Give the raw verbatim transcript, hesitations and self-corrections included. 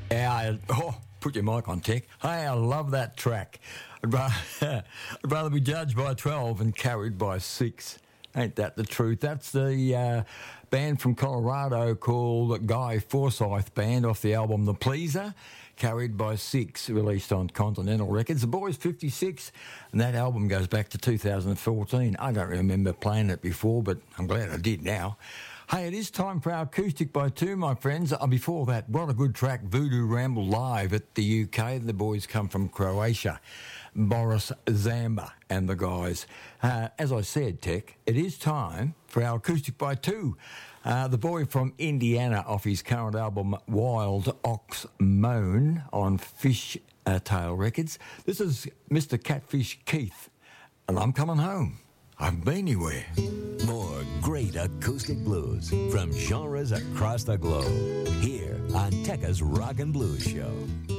Yeah, I, oh, put your mic on, Tech. Hey, I love that track. I'd rather, I'd rather be judged by twelve and carried by six. Ain't that the truth? That's the uh, band from Colorado called Guy Forsyth Band off the album The Pleaser, Carried by Six, released on Continental Records. The boy's fifty-six, and that album goes back to two thousand fourteen. I don't remember playing it before, but I'm glad I did now. Hey, it is time for our Acoustic by Two, my friends. Uh, before that, what a good track, Voodoo Ramble live at the U K. The boys come from Croatia. Boris Zamba and the guys. Uh, as I said, Tech, it is time for our Acoustic by Two. Uh, the boy from Indiana off his current album Wild Ox Moan on Fish uh, Tail Records. This is Mister Catfish Keith, and I'm coming home. I haven't been anywhere. More great acoustic blues from genres across the globe. Here on Tekka's Rock and Blues Show.